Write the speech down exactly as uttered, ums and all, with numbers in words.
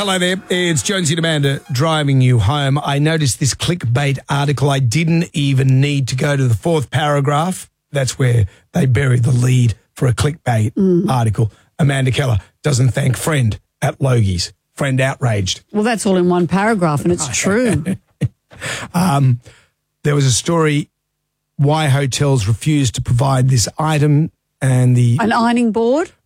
Hello there, it's Jonesy and Amanda driving you home. I noticed this clickbait article. I didn't even need to go to the fourth paragraph. That's where they bury the lead for a clickbait mm. article. Amanda Keller doesn't thank friend at Logie's. Friend outraged. Well, that's all in one paragraph, and it's true. um, there was a story why hotels refused to provide this item, and the an ironing board.